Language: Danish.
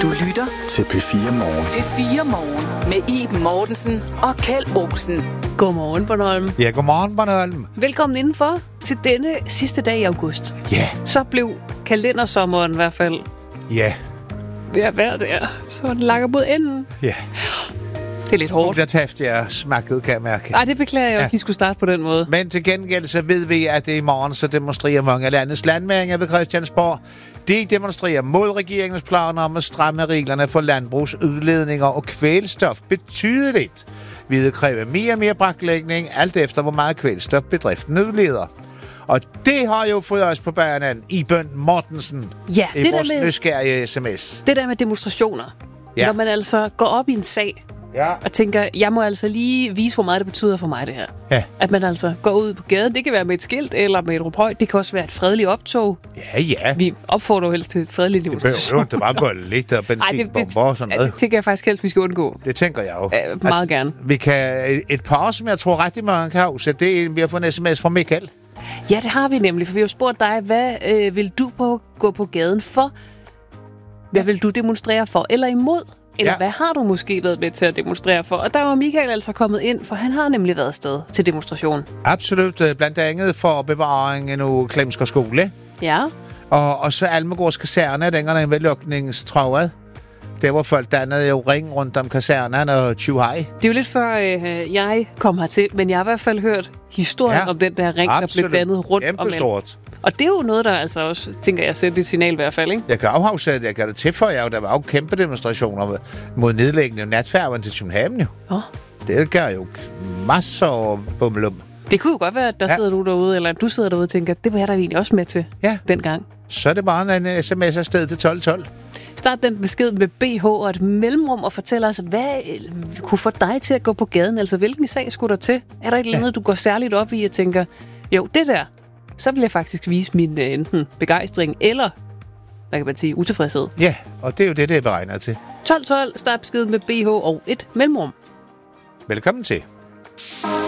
Du lytter til P4 Morgen. P4 Morgen med Iben Mortensen og Kjeld Olsen. Godmorgen, Bornholm. Ja, godmorgen, Bornholm. Velkommen indenfor til denne sidste dag i august. Ja. Så blev kalendersommeren i hvert fald Ja. ved at være der. Så den lakker mod enden. Ja. Det er lidt hårdt. Der taftede jeg smakket, kan jeg mærke. Nej, det beklager jeg også, de skulle starte på den måde. Men til gengæld så ved vi, at det i morgen så demonstrerer mange af landets landmænd ved Christiansborg. De demonstrerer mod regeringens planer om at stramme reglerne for landbrugsudledninger og kvælstof betydeligt. Vi vil kræve mere og mere braklægning, alt efter hvor meget kvælstof bedriften udleder. Og det har jo fået os på banen, Iben Mortensen, Ja, i vores nysgerrige sms. Det der med demonstrationer. Ja. Når man altså går op i en sag og tænker, jeg må altså lige vise, hvor meget det betyder for mig, det her. Ja. At man altså går ud på gaden. Det kan være med et skilt eller med et råbhøj. Det kan også være et fredeligt optog. Ja. Vi opfordrer jo helst til et fredeligt demonstration. Det behøver jo ikke bare gå lidt og benzinbomber og sådan noget. Det tænker jeg faktisk helst, vi skal undgå. Det tænker jeg jo. Meget gerne. Vi kan et par, som jeg tror rigtig mange kan huske. Det er, vi har fået en sms fra Michael. Ja, det har vi nemlig, for vi har jo spurgt dig, hvad vil du gå på gaden for? Hvad vil du demonstrere for eller imod? Eller hvad har du måske været med til at demonstrere for? Og der var Michael altså kommet ind, for han har nemlig været afsted til demonstration. Absolut. Blandt andet for bevaringen af Klemsker skole. Ja. Og så Almegårds kaserne, dengang ved lukningstravet. Der var folk dannede jo ring rundt om kasernen og tjuhej. Det er jo lidt før jeg kom hertil, men jeg har i hvert fald hørt historien om den der ring, absolut. Der blev dannet rundt om Kæmpestort. Og det er jo noget, der altså også, tænker jeg, sætter et signal i hvert fald, ikke? Jeg kan afhuske, at jeg gør det til for jer. Der var jo kæmpe demonstrationer mod nedlæggende af natfærgen til København. Det gør jo masser af bummelum. Det kunne jo godt være, at der sidder du derude, eller at du sidder derude og tænker, det var jeg da egentlig også med til dengang. Så er det bare en sms afsted til 1212. Start den besked med BH og et mellemrum og fortæl os, hvad kunne få dig til at gå på gaden? Altså, hvilken sag skulle der til? Er der et eller andet, du går særligt op i og tænker, jo, det der, så vil jeg faktisk vise min enten begejstring eller, hvad kan man sige, utilfredshed. Ja, og det er jo det er beregnet til. 1212, start besked med BH og et mellemrum. Velkommen til.